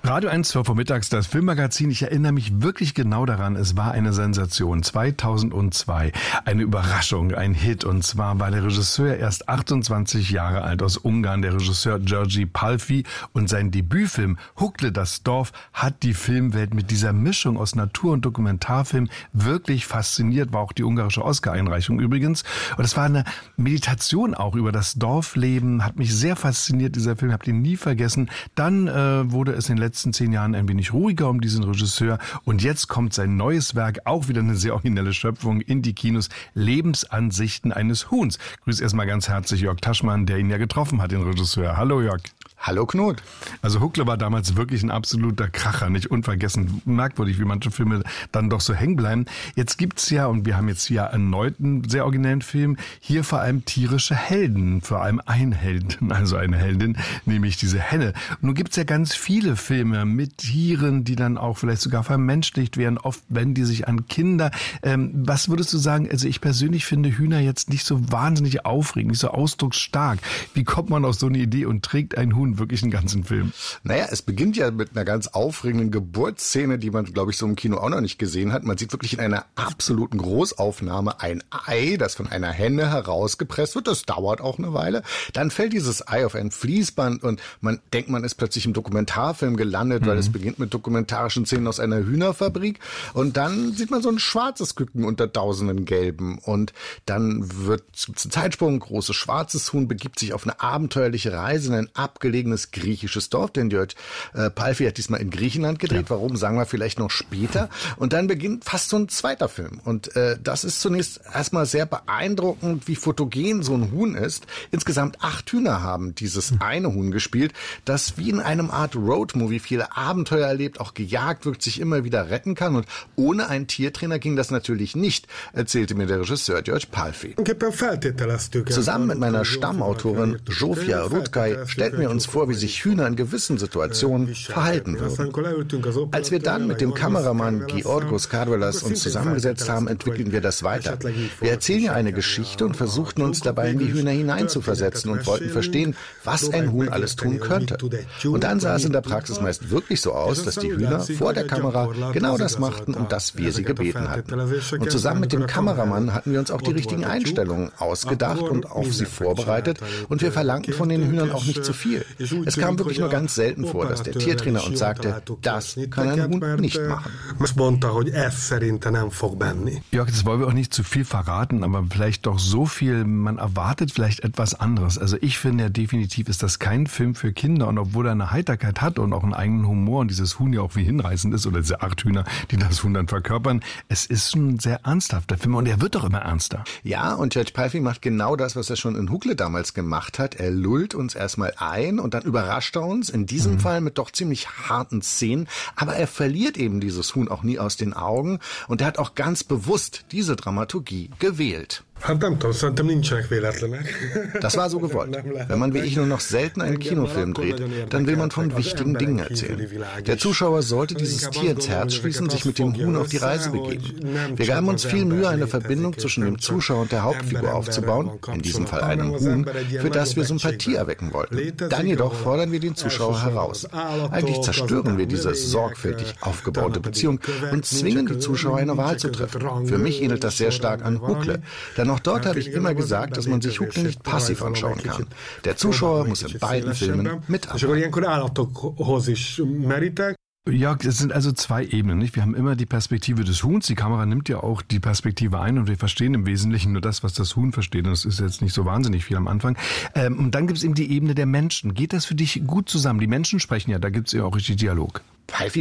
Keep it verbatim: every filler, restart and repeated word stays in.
Radio eins, zwölf Uhr mittags, das Filmmagazin. Ich erinnere mich wirklich genau daran, es war eine Sensation. zweitausendzwei, eine Überraschung, ein Hit. Und zwar war der Regisseur erst achtundzwanzig Jahre alt, aus Ungarn, der Regisseur György Pálffy. Und sein Debütfilm Hukle, das Dorf, hat die Filmwelt mit dieser Mischung aus Natur- und Dokumentarfilm wirklich fasziniert. War auch die ungarische Oscar-Einreichung übrigens. Und es war eine Meditation auch über das Dorfleben. Hat mich sehr fasziniert, dieser Film. Hab den nie vergessen. Dann äh, wurde es in den letzten zehn Jahren ein wenig ruhiger um diesen Regisseur. Und jetzt kommt sein neues Werk, auch wieder eine sehr originelle Schöpfung, in die Kinos. Lebensansichten eines Huhns. Grüß erstmal ganz herzlich Jörg Taschmann, der ihn ja getroffen hat, den Regisseur. Hallo Jörg. Hallo Knut. Also Hukle war damals wirklich ein absoluter Kracher, nicht unvergessen. Merkwürdig, wie manche Filme dann doch so hängen bleiben. Jetzt gibt's ja, und wir haben jetzt hier erneut einen sehr originellen Film, hier vor allem tierische Helden, vor allem ein Helden, also eine Heldin, nämlich diese Henne. Und nun gibt's ja ganz viele Filme mit Tieren, die dann auch vielleicht sogar vermenschlicht werden, oft wenden die sich an Kinder. Ähm, was würdest du sagen, also ich persönlich finde Hühner jetzt nicht so wahnsinnig aufregend, nicht so ausdrucksstark. Wie kommt man auf so eine Idee und trägt ein Huhn wirklich einen ganzen Film? Naja, es beginnt ja mit einer ganz aufregenden Geburtsszene, die man, glaube ich, so im Kino auch noch nicht gesehen hat. Man sieht wirklich in einer absoluten Großaufnahme ein Ei, das von einer Henne herausgepresst wird. Das dauert auch eine Weile. Dann fällt dieses Ei auf ein Fließband und man denkt, man ist plötzlich im Dokumentarfilm gelandet, mhm. weil es beginnt mit dokumentarischen Szenen aus einer Hühnerfabrik. Und dann sieht man so ein schwarzes Küken unter tausenden gelben. Und dann wird gibt's einen Zeitsprung, ein großes schwarzes Huhn begibt sich auf eine abenteuerliche Reise in ein abgelegenes griechisches Dorf, denn György äh, Pálffy hat diesmal in Griechenland gedreht. Ja. Warum, sagen wir vielleicht noch später. Und dann beginnt fast so ein zweiter Film. Und äh, das ist zunächst erstmal sehr beeindruckend, wie fotogen so ein Huhn ist. Insgesamt acht Hühner haben dieses mhm. eine Huhn gespielt, das wie in einem Art Roadmovie viele Abenteuer erlebt, auch gejagt wird, sich immer wieder retten kann. Und ohne einen Tiertrainer ging das natürlich nicht, erzählte mir der Regisseur György Pálffy. Zusammen mit meiner Stammautorin Zsófia Rutkay stellten wir uns vor, wie sich Hühner in gewissen Situationen verhalten würden. Als wir dann mit dem Kameramann Georgos Karvelas uns zusammengesetzt haben, entwickelten wir das weiter. Wir erzählen ja eine Geschichte und versuchten uns dabei in die Hühner hineinzuversetzen und wollten verstehen, was ein Huhn alles tun könnte. Und dann sah es in der Praxis meist wirklich so aus, dass die Hühner vor der Kamera genau das machten, um das wir sie gebeten hatten. Und zusammen mit dem Kameramann hatten wir uns auch die richtigen Einstellungen ausgedacht und auf sie vorbereitet und wir verlangten von den Hühnern auch nicht zu viel. Es kam wirklich nur ganz selten vor, dass der Tiertrainer uns sagte, das kann ein Hund nicht machen. Jörg, das wollen wir auch nicht zu viel verraten, aber vielleicht doch so viel, man erwartet vielleicht etwas anderes. Also ich finde ja definitiv, ist das kein Film für Kinder und obwohl er eine Heiterkeit hat und auch einen eigenen Humor und dieses Huhn ja auch wie hinreißend ist oder diese acht Hühner, die das Huhn dann verkörpern, es ist schon ein sehr ernsthafter Film und er wird doch immer ernster. Ja, und György Pálffy macht genau das, was er schon in Hukle damals gemacht hat. Er lullt uns erstmal ein und dann überrascht er uns, in diesem mhm. Fall mit doch ziemlich harten Szenen, aber er verliert eben dieses Huhn auch nie aus den Augen und er hat auch ganz bewusst diese Dramaturgie gewählt. Das war so gewollt. Wenn man wie ich nur noch selten einen Kinofilm dreht, dann will man von wichtigen Dingen erzählen. Der Zuschauer sollte dieses Tier ins Herz schließen, sich mit dem Huhn auf die Reise begeben. Wir gaben uns viel Mühe, eine Verbindung zwischen dem Zuschauer und der Hauptfigur aufzubauen, in diesem Fall einem Huhn, für das wir Sympathie erwecken wollten. Dann jedoch fordern wir den Zuschauer heraus. Eigentlich zerstören wir diese sorgfältig aufgebaute Beziehung und zwingen die Zuschauer, eine Wahl zu treffen. Für mich ähnelt das sehr stark an Hukle. Denn auch dort habe ich immer gesagt, dass man sich Hukle nicht passiv anschauen kann. Der Zuschauer muss in beiden Filmen mitarbeiten. Ja, es sind also zwei Ebenen, nicht? Wir haben immer die Perspektive des Huhns, die Kamera nimmt ja auch die Perspektive ein und wir verstehen im Wesentlichen nur das, was das Huhn versteht. Und das ist jetzt nicht so wahnsinnig viel am Anfang. Ähm, und dann gibt es eben die Ebene der Menschen. Geht das für dich gut zusammen? Die Menschen sprechen ja, da gibt es ja auch richtig Dialog. Pálffy